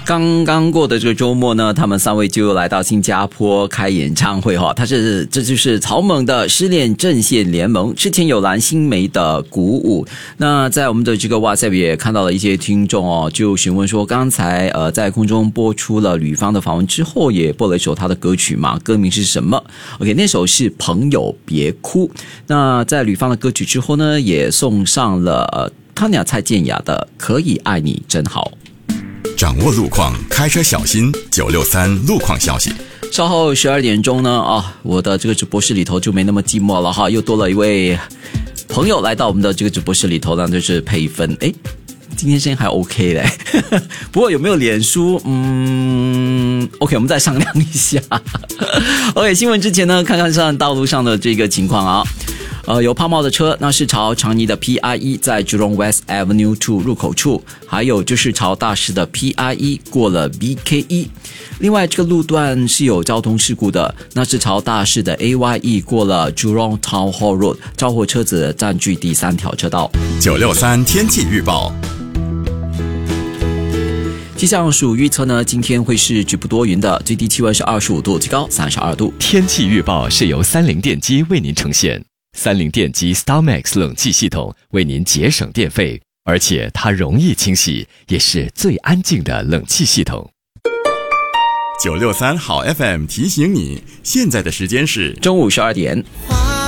刚刚过的这个周末呢，他们3位就来到新加坡开演唱会哈。这就是草蜢的失恋阵线联盟，之前有蓝心湄的鼓舞。那在我们的这个 WhatsApp 也看到了一些听众哦，就询问说，刚才在空中播出了吕方的访问之后，也播了一首他的歌曲嘛，歌名是什么 ？OK， 那首是朋友别哭。那在吕方的歌曲之后呢，也送上了Tanya 蔡健雅的可以爱你真好。 掌握路况，开车小心。963路况消息。 稍后12点钟呢，我的这个直播室里头就没那么寂寞了哈，又多了一位朋友来到我们的这个直播室里头呢，就是佩芬。今天声音还 OK 嘞，不过有没有脸书？OK， 我们再商量一下。OK， 新闻之前呢，看看上道路上的这个情况啊。有抛锚的车，那是朝长怡的 PRE 在 Jurong West Avenue 2入口处，还有就是朝大师的 PRE 过了 BKE。另外这个路段是有交通事故的，那是朝大师的 AYE 过了 Jurong Town Hall Road， 招呼车子占据第3条车道。 963天气预报。 气象署预测呢，今天会是局部多云的，最低气温是25度，最高32度。 天气预报是由三菱电机为您呈现。三菱电机 StarMax 冷气系统为您节省电费，而且它容易清洗，也是最安静的冷气系统。 963好 FM 提醒你，现在的时间是中午12点。